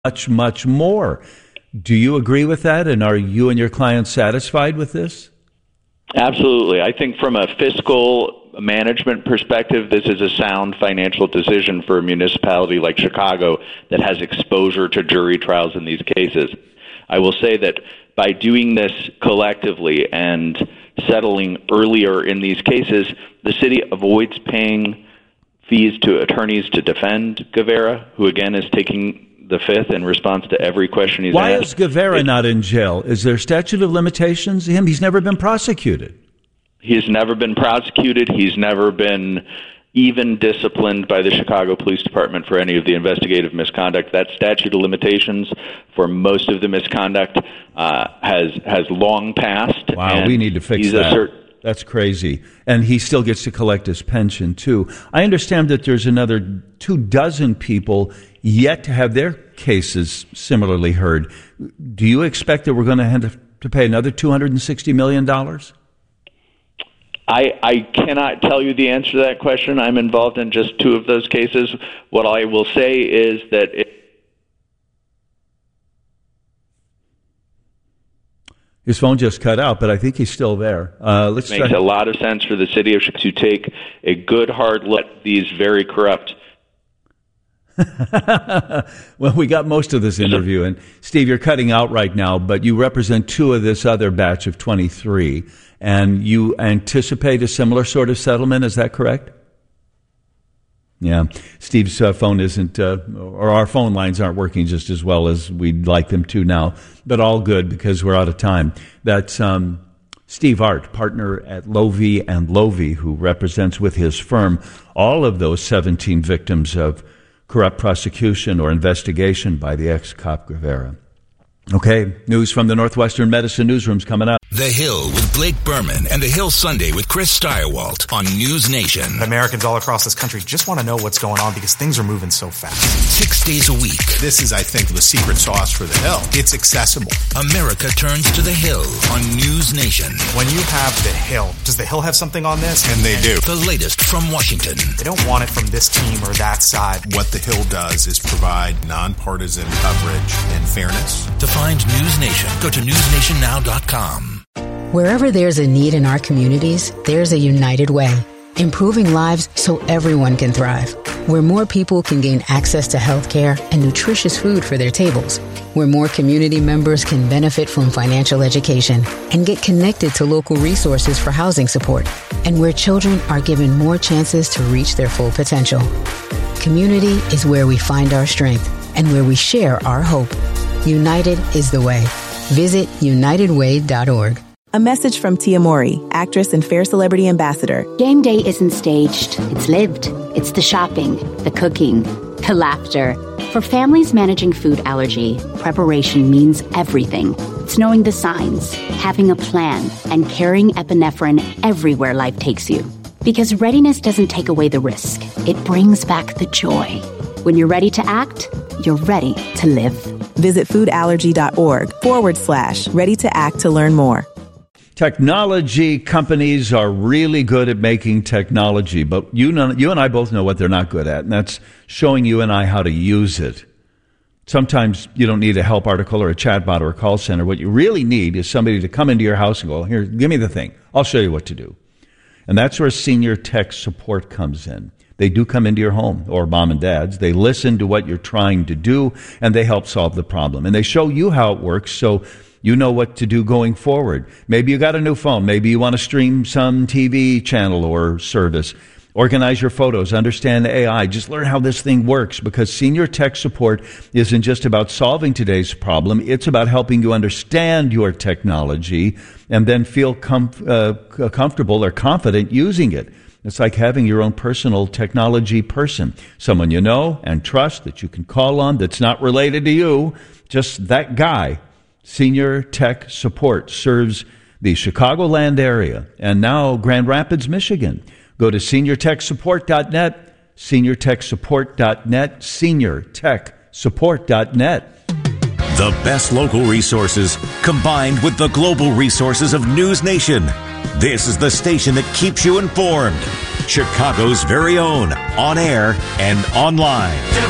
much, much more. Do you agree with that? And are you and your clients satisfied with this? Absolutely. I think from a fiscal management perspective, this is a sound financial decision for a municipality like Chicago that has exposure to jury trials in these cases. I will say that by doing this collectively and settling earlier in these cases, the city avoids paying fees to attorneys to defend Guevara, who again is taking the fifth in response to every question he's asked. Why is Guevara not in jail? Is there statute of limitations to him? He's never been prosecuted. He's never been prosecuted. He's never been even disciplined by the Chicago Police Department for any of the investigative misconduct. That statute of limitations for most of the misconduct has long passed. Wow, we need to fix that. That's crazy. And he still gets to collect his pension, too. I understand that there's another 24 people yet to have their cases similarly heard. Do you expect that we're going to have to pay another $260 million? I cannot tell you the answer to that question. I'm involved in just 2 of those cases. What I will say is that his phone just cut out, but I think he's still there. It makes a lot of sense for the city of Chicago to take a good hard look at these very corrupt. Well, we got most of this interview, and Steve, you're cutting out right now, but you represent 2 of this other batch of 23, and you anticipate a similar sort of settlement. Is that correct? Yeah. Steve's phone isn't, or our phone lines aren't working just as well as we'd like them to now, but all good because we're out of time. That's Steve Art, partner at Lovey and Lovey, who represents with his firm all of those 17 victims of corrupt prosecution or investigation by the ex-cop Guevara. Okay, news from the Northwestern Medicine Newsroom's coming up. The Hill with Blake Berman and The Hill Sunday with Chris Steyerwalt on News Nation. Americans all across this country just want to know what's going on because things are moving so fast. 6 days a week. This is, I think, the secret sauce for The Hill. It's accessible. America turns to The Hill on News Nation. When you have The Hill, does The Hill have something on this? And they do. The latest from Washington. They don't want it from this team or that side. What The Hill does is provide nonpartisan coverage and fairness. To find News Nation, go to newsnationnow.com. Wherever there's a need in our communities, there's a United Way, improving lives so everyone can thrive. Where more people can gain access to health care and nutritious food for their tables. Where more community members can benefit from financial education and get connected to local resources for housing support. And where children are given more chances to reach their full potential. Community is where we find our strength and where we share our hope. United is the way. Visit unitedway.org. A message from Tia Mowry, actress and Fair Celebrity Ambassador. Game day isn't staged. It's lived. It's the shopping, the cooking, the laughter. For families managing food allergy, preparation means everything. It's knowing the signs, having a plan, and carrying epinephrine everywhere life takes you. Because readiness doesn't take away the risk. It brings back the joy. When you're ready to act, you're ready to live. Visit foodallergy.org/ready to act to learn more. Technology companies are really good at making technology, but you and I both know what they're not good at, and that's showing you and I how to use it. Sometimes you don't need a help article or a chatbot or a call center. What you really need is somebody to come into your house and go, here, give me the thing. I'll show you what to do. And that's where senior tech support comes in. They do come into your home, or mom and dad's. They listen to what you're trying to do, and they help solve the problem. And they show you how it works, so you know what to do going forward. Maybe you got a new phone. Maybe you want to stream some TV channel or service. Organize your photos. Understand AI. Just learn how this thing works, because senior tech support isn't just about solving today's problem. It's about helping you understand your technology and then feel comfortable or confident using it. It's like having your own personal technology person, someone you know and trust that you can call on that's not related to you, just that guy. Senior Tech Support serves the Chicagoland area and now Grand Rapids, Michigan. Go to seniortechsupport.net, seniortechsupport.net, seniortechsupport.net. The best local resources combined with the global resources of News Nation. This is the station that keeps you informed. Chicago's very own, on air and online.